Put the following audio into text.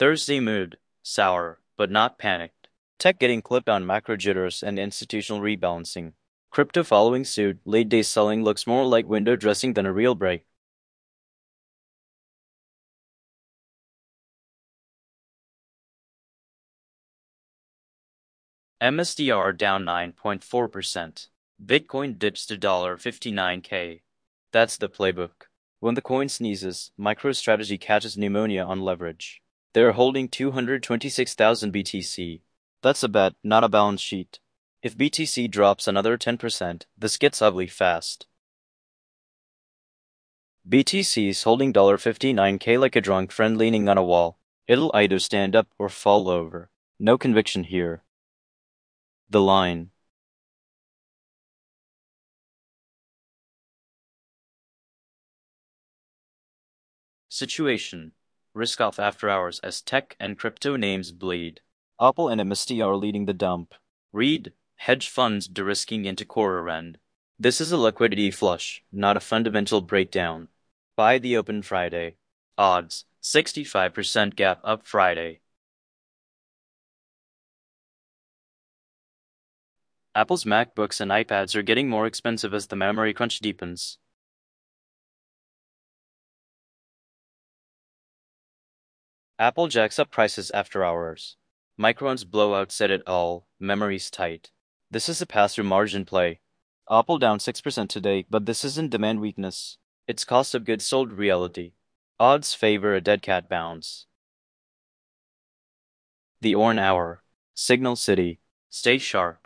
Thursday mood, sour, but not panicked. Tech getting clipped on macro jitters and institutional rebalancing. Crypto following suit, late day selling looks more like window dressing than a real break. MSTR down 9.4%. Bitcoin dips to $59K. That's the playbook. When the coin sneezes, MicroStrategy catches pneumonia on leverage. They're holding 226,000 BTC. That's a bet, not a balance sheet. If BTC drops another 10%, this gets ugly fast. BTC's holding $59K like a drunk friend leaning on a wall. It'll either stand up or fall over. No conviction here. The line. Situation. Risk off after hours as tech and crypto names bleed. Apple and MST are leading the dump. Read, hedge funds de-risking into quarter end. This is a liquidity flush, not a fundamental breakdown. Buy the open Friday. Odds, 65% gap up Friday. Apple's MacBooks and iPads are getting more expensive as the memory crunch deepens. Apple jacks up prices after hours. Micron's blowout said it all, memory's tight. This is a pass-through margin play. Apple down 6% today, but this isn't demand weakness. It's cost of goods sold reality. Odds favor a dead cat bounce. The Orn Hour. Signal City. Stay sharp.